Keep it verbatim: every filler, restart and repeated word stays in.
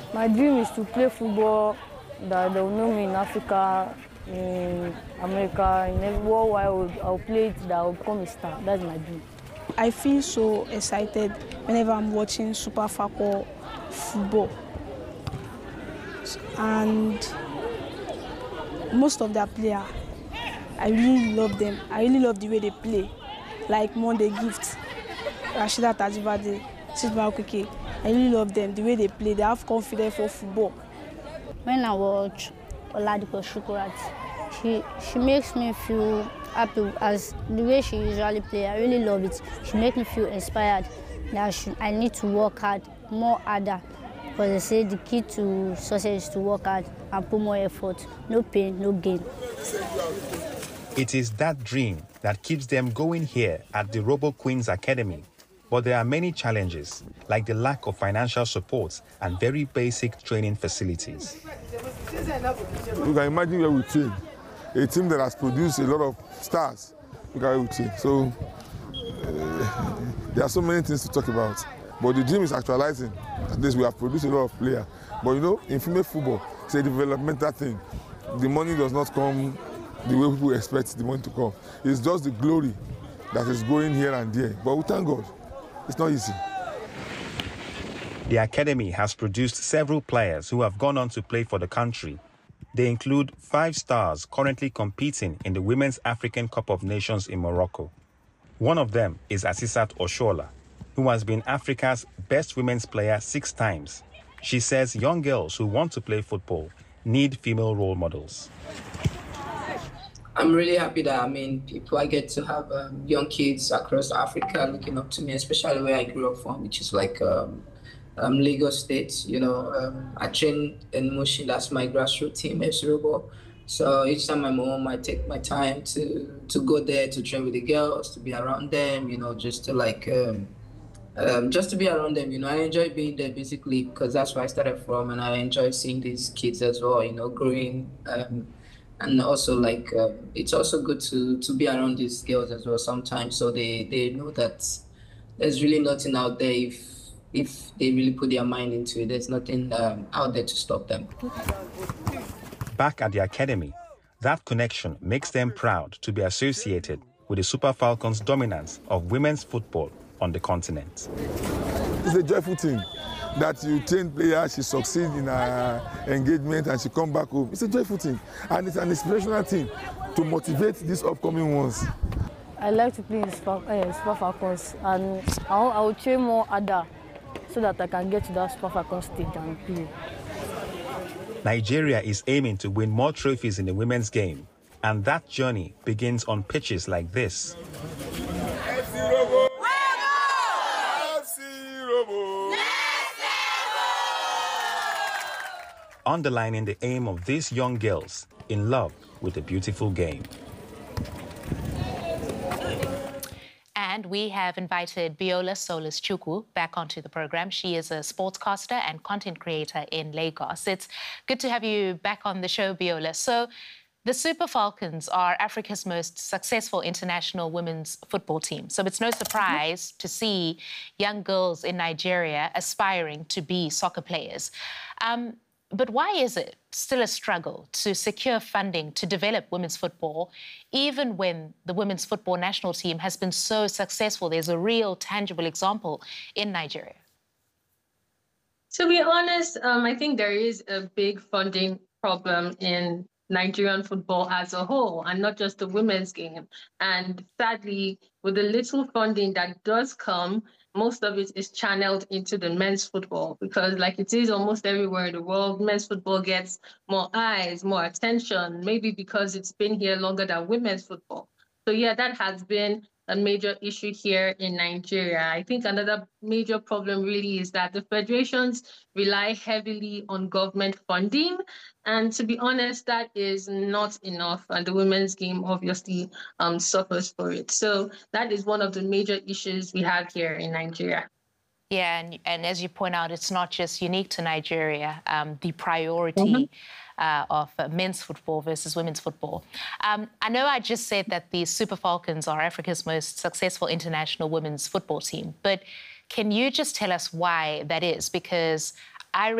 My dream is to play football, that they'll know me in Africa, in America, in every world. I will, I'll play it, that I'll become a star. That's my dream. I feel so excited whenever I'm watching Super Falcons football. And most of their players, I really love them. I really love the way they play. Like Monday Gift, Rashida Tajibade, Sidba Okeke. I really love them, the way they play. They have confidence for football. When I watch Oladipo Shukurat, she, she makes me feel happy as the way she usually plays. I really love it. She makes me feel inspired that I, should, I need to work hard, more harder. Because they say the key to success is to work hard and put more effort. No pain, no gain. It is that dream that keeps them going here at the Robo Queens Academy. But there are many challenges, like the lack of financial support and very basic training facilities. You can imagine where we train. A team that has produced a lot of stars. Look at where we train. So uh, there are so many things to talk about. But the dream is actualizing. At least we have produced a lot of players. But you know, in female football, it's a developmental thing. The money does not come the way people expect the money to come. It's just the glory that is going here and there. But we thank God. It's not easy. The academy has produced several players who have gone on to play for the country. They include five stars currently competing in the Women's African Cup of Nations in Morocco. One of them is Asisat Oshola, who has been Africa's best women's player six times. She says young girls who want to play football need female role models. I'm really happy that, I mean, people, I get to have um, young kids across Africa looking up to me, especially where I grew up from, which is like um, um, Lagos State. You know, um, I train in Mushin, that's my grassroots team, F C Robo. So each time I'm home, I take my time to, to go there, to train with the girls, to be around them, you know, just to like, um, um, just to be around them. You know, I enjoy being there basically because that's where I started from, and I enjoy seeing these kids as well, you know, growing. Um, And also, like, uh, it's also good to, to be around these girls as well sometimes, so they, they know that there's really nothing out there if, if they really put their mind into it. There's nothing um, out there to stop them. Back at the academy, that connection makes them proud to be associated with the Super Falcons' dominance of women's football on the continent. It's a joyful thing that you train players, she succeeds in her engagement and she come back home. It's a joyful thing, and it's an inspirational thing to motivate these upcoming ones. I like to play in Super, uh, Super Falcons, and I will train more harder so that I can get to that Super Falcons stage and play. Nigeria is aiming to win more trophies in the women's game, and that journey begins on pitches like this. Underlining the aim of these young girls in love with the beautiful game. And we have invited Biola Solis Chukwu back onto the program. She is a sportscaster and content creator in Lagos. It's good to have you back on the show, Biola. So the Super Falcons are Africa's most successful international women's football team. So it's no surprise to see young girls in Nigeria aspiring to be soccer players. Um, But why is it still a struggle to secure funding to develop women's football, even when the women's football national team has been so successful? There's a real tangible example in Nigeria. To be honest, um, I think there is a big funding problem in Nigerian football as a whole, and not just the women's game. And sadly, with the little funding that does come, most of it is channeled into the men's football, because like it is almost everywhere in the world, men's football gets more eyes, more attention, maybe because it's been here longer than women's football. So yeah, that has been a major issue here in Nigeria. I think another major problem really is that the federations rely heavily on government funding. And to be honest, that is not enough. And the women's game obviously um, suffers for it. So that is one of the major issues we have here in Nigeria. Yeah, and, and as you point out, it's not just unique to Nigeria, um, the priority mm-hmm. uh, of uh, men's football versus women's football. Um, I know I just said that the Super Falcons are Africa's most successful international women's football team, but can you just tell us why that is? Because I